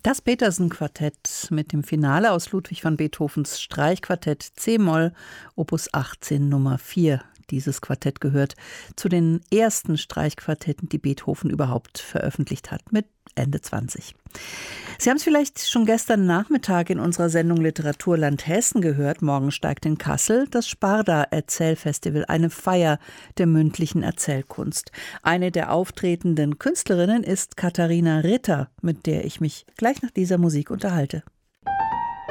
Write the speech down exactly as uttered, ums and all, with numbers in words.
Das Petersen-Quartett mit dem Finale aus Ludwig van Beethovens Streichquartett C-Moll, Opus achtzehn Nummer vier. Dieses Quartett gehört zu den ersten Streichquartetten, die Beethoven überhaupt veröffentlicht hat, mit Ende zwanzig. Sie haben es vielleicht schon gestern Nachmittag in unserer Sendung Literaturland Hessen gehört. Morgen steigt in Kassel das Sparda-Erzählfestival, eine Feier der mündlichen Erzählkunst. Eine der auftretenden Künstlerinnen ist Katharina Ritter, mit der ich mich gleich nach dieser Musik unterhalte.